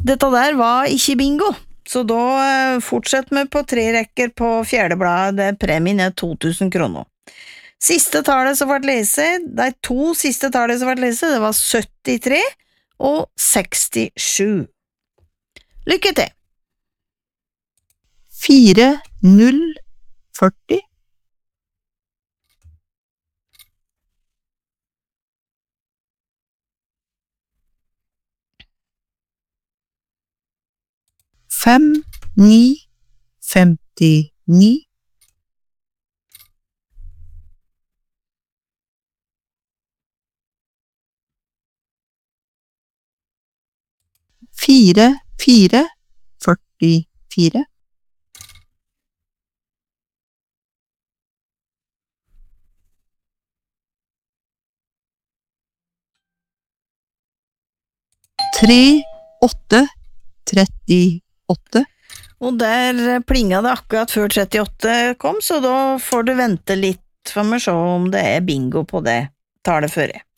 Dette der var ikke bingo, så da fortsetter vi på 3 rekker på fjerde bladet, der premien er 2000 kroner. Siste tallet som ble lest, de 2 siste tallene som ble lest, det var 73 og 67. Lykke til! 4, 0, 40. 5, 9, 59. 4, 4, 44. 3, 8, 38. Og der plinga det akkurat før 38 kom, så da får du vente litt for å se om det er bingo på det tallet før.